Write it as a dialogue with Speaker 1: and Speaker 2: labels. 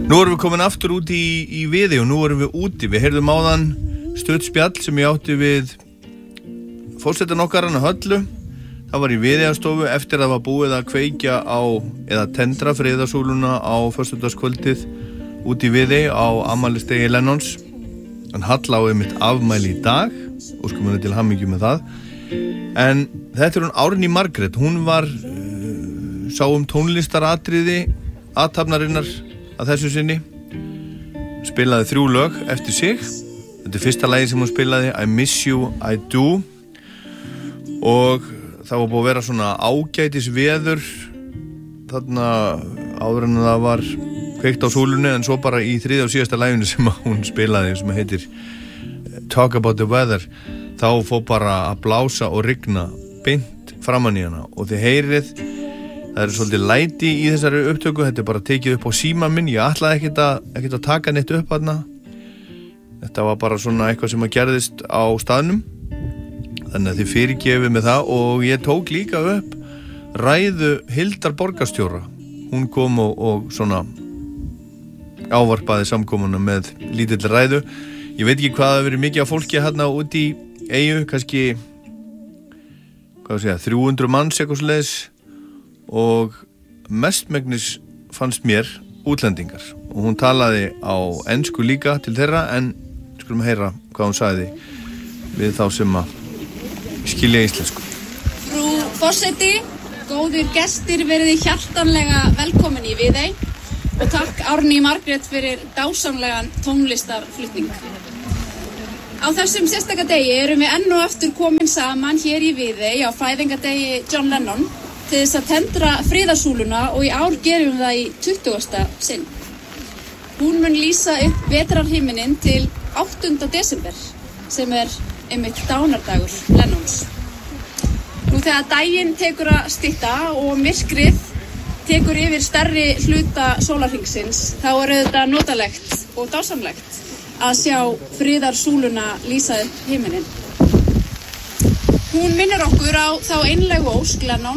Speaker 1: Nú erum við komin aftur út í Viðey og nú erum við úti. Við heyrðum áðan stutt spjall sem ég átti við forsetann okkar Hönnu Höllu. Það var í Viðeyjarstofu eftir að það var búið að kveikja á eða tendra friðarsúluna á föstudagskvöldið út í Viðey á afmælisdegi Lennons. Hann Halla á einmitt afmæli í dag og skum henni til hamingju með það. En þetta hún Árný Margrét. Hún var sá tónlistaratriði athafnarinnar að þessu sinni, spilaði 3 lög eftir sig. Þetta fyrsta lagi sem hún spilaði, I Miss You, I Do, og það var búið að vera svona ágætis veður þarna áður en það var kveikt á súlunni, en svo bara í 3. og síðasta laginu sem hún spilaði sem heitir Talk About The Weather, þá fór bara að blása og rigna beint framan í hana og þið heyrið. Það svolítið læti í þessari upptöku, þetta bara tekið upp á síma minn, ég ætlaði ekkert að taka neitt upp þarna. Þetta var bara svona eitthvað sem að gerðist á staðnum, þannig að þið fyrirgefið með það og ég tók líka upp ræðu Hildar borgarstjóra. Hún kom og svona ávarpaði samkomuna með lítill ræðu. Ég veit ekki hvað það verið mikið af fólki hérna út í eyju, kannski 300 manns eitthvað svoleiðis. Og mestmegnis fannst mér útlendingar og hún talaði á ensku líka til þeirra, en skulum heyra hvað hún sagði við þá sem að skilja íslensku.
Speaker 2: Frú forseti, góðir gestir, verið hjartanlega velkomin í Viðey og takk Árný Margrét fyrir dásamlegan tónlistarflutning. Á þessum sérstaka degi erum við enn og aftur komin saman hér í Viðey á fæðingadegi John Lennon til þess að tendra friðarsúluna og í ár gerum við það í 20. sinn. Hún mun lýsa upp vetrarhimininn til 8. desember sem einmitt dánardagur Lennons. Nú þegar daginn tekur að stytta og myrkrið tekur yfir stærri hluta sólarhringsins, þá þetta notalegt og dásamlegt að sjá friðarsúluna lýsa upp himininn. Hún minnir okkur á þá einlægu ósk Lennons